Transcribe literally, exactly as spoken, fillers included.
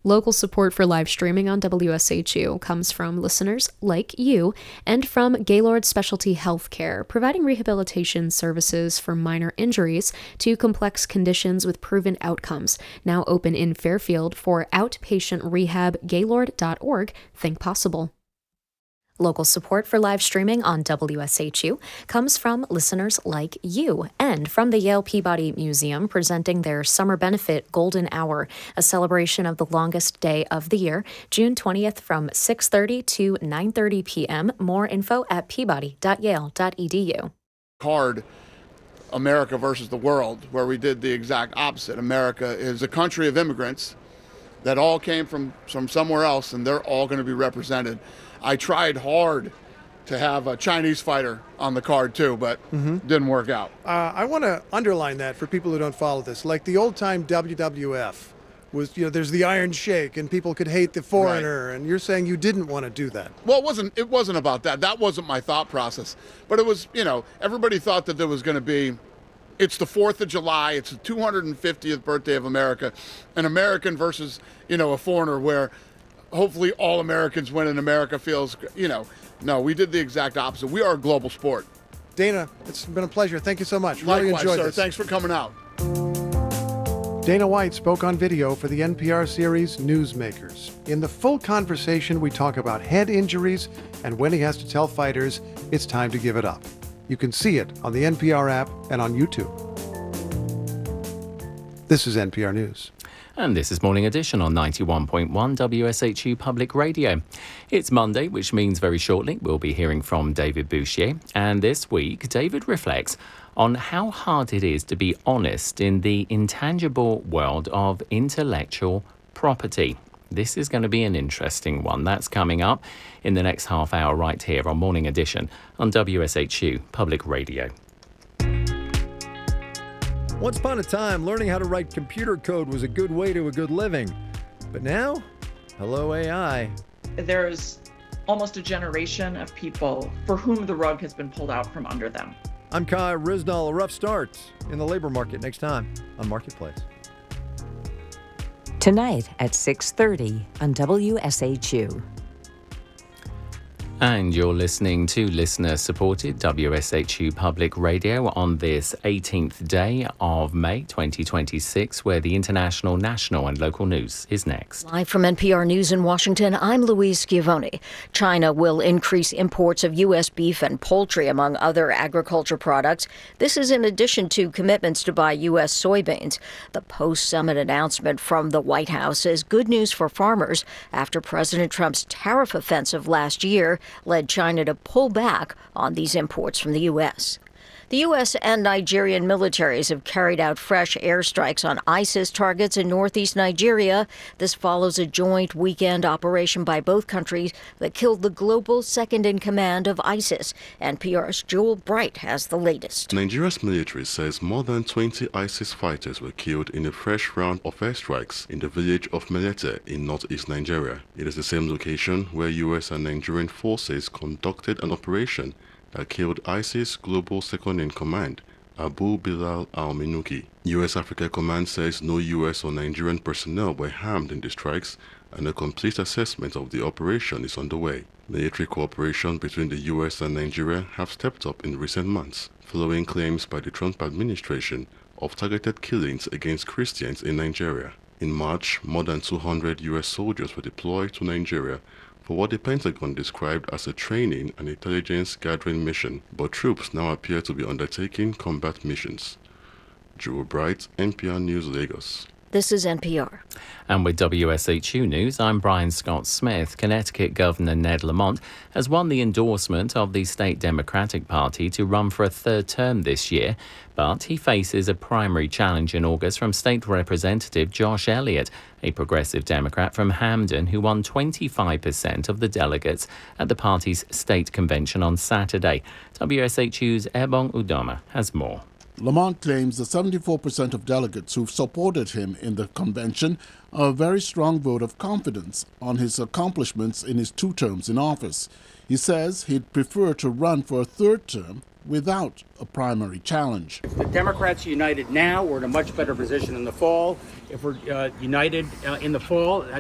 Local support for live streaming on W S H U comes from listeners like you and from Gaylord Specialty Healthcare, providing rehabilitation services for minor injuries to complex conditions with proven outcomes. Now open in Fairfield for outpatient rehab. Gaylord dot org. Think possible. Local support for live streaming on W S H U comes from listeners like you and from the Yale Peabody Museum, presenting their Summer Benefit Golden Hour, a celebration of the longest day of the year, June twentieth from six thirty to nine thirty p.m. More info at peabody dot yale dot e d u. Card America versus the world, where we did the exact opposite. America is a country of immigrants that all came from, from somewhere else, and they're all going to be represented. I tried hard to have a Chinese fighter on the card too, but mm-hmm. didn't work out. Uh, I want to underline that for people who don't follow this. Like the old-time W W F was, you know, there's the Iron Sheik, and people could hate the foreigner, right. And you're saying you didn't want to do that. Well, it wasn't. It wasn't about that. That wasn't my thought process. But it was, you know, everybody thought that there was going to be. It's the fourth of July. It's the two hundred fiftieth birthday of America, an American versus, you know, a foreigner, where hopefully all Americans win and America feels, you know, no, we did the exact opposite. We are a global sport. Dana, it's been a pleasure. Thank you so much. Likewise, really enjoyed sir. this. Thanks for coming out. Dana White spoke on video for the N P R series Newsmakers. In the full conversation, we talk about head injuries and when he has to tell fighters it's time to give it up. You can see it on the N P R app and on YouTube. This is N P R News. And this is Morning Edition on ninety-one point one W S H U Public Radio. It's Monday, which means very shortly we'll be hearing from David Bouchier. And this week, David reflects on how hard it is to be honest in the intangible world of intellectual property. This is going to be an interesting one. That's coming up in the next half hour right here on Morning Edition on W S H U Public Radio. Once upon a time, learning how to write computer code was a good way to a good living. But now, hello A I. There's almost a generation of people for whom the rug has been pulled out from under them. I'm Kai Risnall. A rough start in the labor market next time on Marketplace. Tonight at six thirty on W S H U. And you're listening to listener-supported W S H U Public Radio on this eighteenth day of May twenty twenty-six, where the international, national and local news is next. Live from N P R News in Washington, I'm Louise Schiavone. China will increase imports of U S beef and poultry, among other agriculture products. This is in addition to commitments to buy U S soybeans. The post-summit announcement from the White House is good news for farmers after President Trump's tariff offensive last year led China to pull back on these imports from the U S. The U S and Nigerian militaries have carried out fresh airstrikes on ISIS targets in northeast Nigeria. This follows a joint weekend operation by both countries that killed the global second-in-command of ISIS. N P R's Joel Bright has the latest. Nigeria's military says more than twenty ISIS fighters were killed in a fresh round of airstrikes in the village of Melete in northeast Nigeria. It is the same location where U S and Nigerian forces conducted an operation that killed ISIS global second-in-command, Abu Bilal al-Minuki. U S Africa Command says no U S or Nigerian personnel were harmed in the strikes, and a complete assessment of the operation is underway. Military cooperation between the U S and Nigeria have stepped up in recent months, following claims by the Trump administration of targeted killings against Christians in Nigeria. In March, more than two hundred U S soldiers were deployed to Nigeria for what the Pentagon described as a training and intelligence gathering mission, but troops now appear to be undertaking combat missions. Joel Bright, N P R News, Lagos. This is N P R. And with W S H U News, I'm Brian Scott Smith. Connecticut Governor Ned Lamont has won the endorsement of the state Democratic Party to run for a third term this year, but he faces a primary challenge in August from State Representative Josh Elliott, a progressive Democrat from Hamden who won twenty-five percent of the delegates at the party's state convention on Saturday. W S H U's Ebong Udoma has more. Lamont claims the seventy-four percent of delegates who've supported him in the convention are a very strong vote of confidence on his accomplishments in his two terms in office. He says he'd prefer to run for a third term without a primary challenge. If the Democrats are united now, we're in a much better position in the fall. If we're uh, united uh, in the fall,